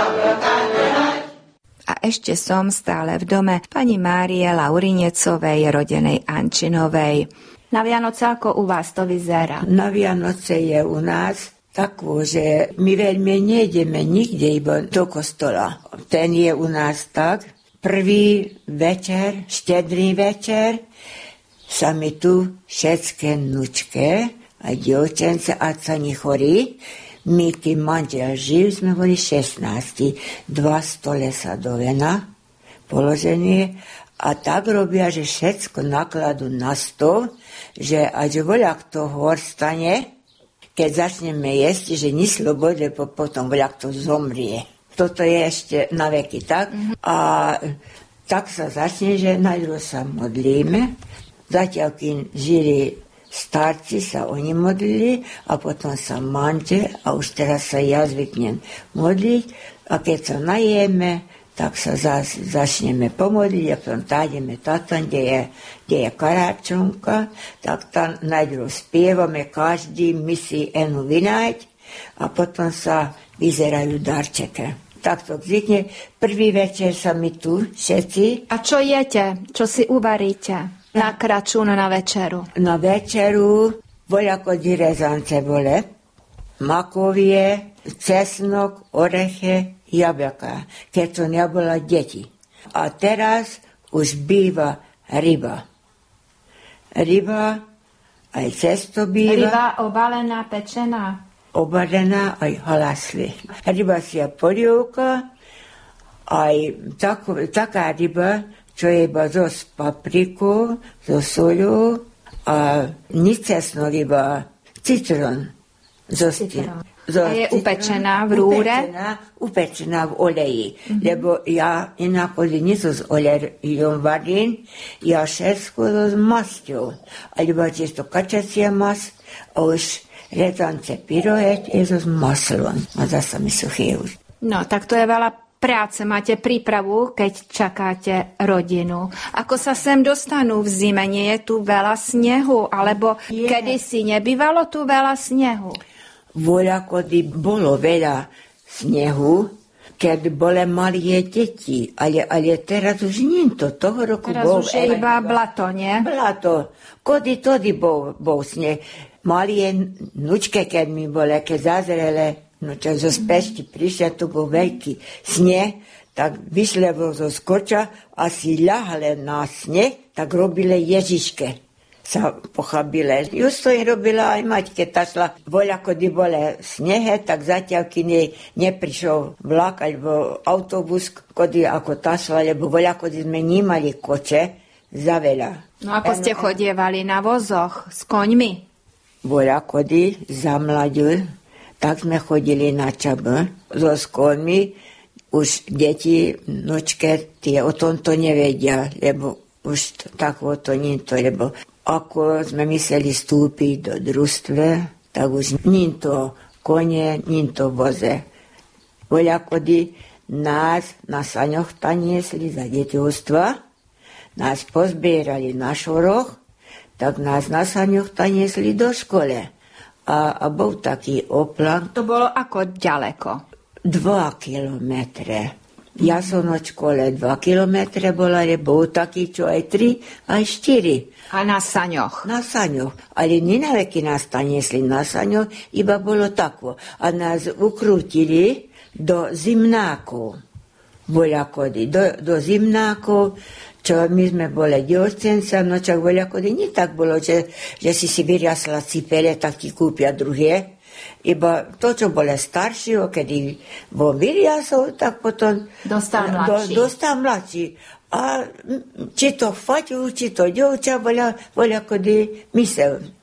A ešte som stále v dome pani Márie Laurinecovej, rodenej Ančinovej. Na Vianoce ako u vás to vyzerá? Na Vianoce je u nás takú, že my veľmi nejdeme nikde iba do kostola. Ten je u nás tak, prvý večer, štedrý večer, sa mi tu všetké nučke a dievčence, a sa nechorí. My, kým manžel živ, sme boli 16. 2 stole sa do vena položenie a tak robia, že všetko nakladú na stôl, že až voľak to hor stane, keď začneme jesť, že ni slobode, potom voľak to zomrie. Toto je ešte na veky, tak? A tak sa začne, že najdru sa modlíme, zatiaľ kým žili starci, sa oni modlili a potom sa manžel a už teraz sa ja zvyknem modliť a keď sa najeme, tak sa začneme pomodliť a potom tájdeme tam, kde je karáčunka, tak tam najdru spievame, každý my si enu vynajť a potom sa vyzerajú darčeke. Takto zvykne. Prvý večer sa my tu všetci. A čo jete? Čo si uvaríte? Na kračún, na večeru. Na večeru voľako direzance bole, makovie, cesnok, oreche, jablka, keď som ja bola deti. A teraz už býva ryba. Ryba, aj cesto býva. Ryba obalená, pečená. Obalená, aj halasli. Ryba si je polievka, aj taká ryba, čo je iba so paprikou, so soľou a nicesno iba citrón. A je upečená v rúre? Upečená v oleji. Lebo ja inakoli nie so s olejom varím, ja všetko s masťou. Alebo čisto kačacia masť a už rezance pyrohet je so s maslom. A zasa mi suchý už. No, tak to je veľa práce, máte prípravu, keď čakáte rodinu. Ako sa sem dostanú v zime? Nie je tu veľa snehu? Alebo kedysi nebývalo tu veľa snehu? Voľakody bolo veľa snehu, keď boli malé deti. Ale teraz už nie to. Toho roku teraz bol... Teraz už je iba blato, nie? Blato. Kody bol sneh. Malé nučke, keď mi boli, keď zazrele, no čo zo Pešti prišla, tu bol veľký sneh, tak vyšlevo zo skoča a si ľahali na sneh, tak robili Ježiške. Sa pochabile. Just to im robila aj mať, keď ta šla voľa, kedy boli snehe, tak zatiaľ, keď neprišiel vlak alebo autobus, kedy ako ta šla, lebo voľa, kedy sme nemali koče, za veľa. No ako ste chodievali na vozoch s koňmi? Voľa, kedy za mladú, tak sme chodili na čabu so skonmi. Už deti, nočke, tie o tomto nevedia, lebo už tak o to nie to, lebo ako sme mysleli vstúpiť do družstve, tak už nie to kone, nie to voze. Voľakody nás na saňoch taniesli za deťovstva, nás pozbierali na šoroch, tak nás na saňoch taniesli do škole. A bol taký oplan. To bolo ako ďaleko? 2 kilometre. Ja som od škole 2 kilometre bola, ale bol taký, čo aj 3, aj 4. A na saňoch? Na saňoch. Ale nie na veky nás taniesli na saňoch, iba bolo tako. A nás ukrútili do zimnákov. Voľakody. Do zimnákov, čo my sme boli dievčenca, no čak voľakody nie tak bolo, že si vyriasla cipele, tak ti kúpia druhé. Iba to, čo bolo staršie, kedy bol vyriasol, tak potom dostal mladší. A či to faťu, či to dievča, voľakody mysel.